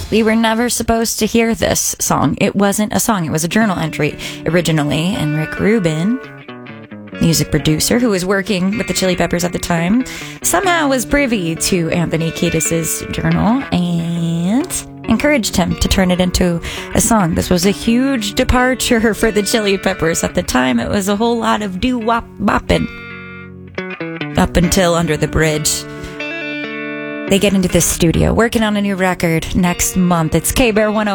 We were never supposed to hear this song. It wasn't a song. It was a journal entry originally. And Rick Rubin, music producer who was working with the Chili Peppers at the time, somehow was privy to Anthony Kiedis's journal and encouraged him to turn it into a song. This was a huge departure for the Chili Peppers. At the time, it was a whole lot of doo-wop bopping up until Under the Bridge. They get into the studio, working on a new record next month. It's K-Bear 101.